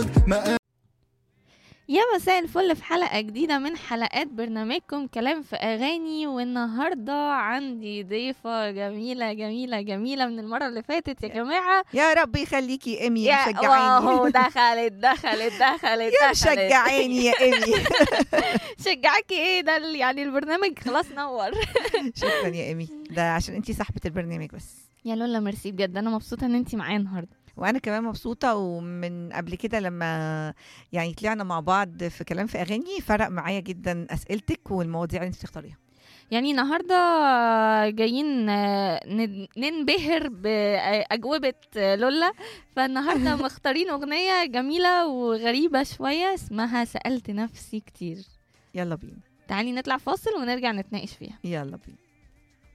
يا مساء الفل في حلقة جديدة من حلقات برنامجكم كلام في أغاني. والنهاردة عندي ضيفة جميلة جميلة جميلة من المرة اللي فاتت يا جماعة. يا رب يخليكي يا إيمي، يا مشجعاني. واو، دخلت يا مشجعاني يا إيمي. شجعكي ايه ده يعني البرنامج خلاص نور. شكرا يا إيمي، ده عشان انتي صاحبة البرنامج بس. يا لولا ميرسي بجد، أنا مبسوطة إن انتي معايا النهاردة. وانا كمان مبسوطه، ومن قبل كده لما يعني طلعنا مع بعض في كلام في اغاني فرق معايا جدا اسئلتك والمواضيع اللي انت تختاريها. يعني النهاردة جايين ننبهر بأجوبة لولا. فالنهاردة مختارين أغنية جميلة وغريبة شوية اسمها سألت نفسي كتير. يلا بينا. تعالي نطلع فاصل ونرجع نتناقش فيها. يلا بينا.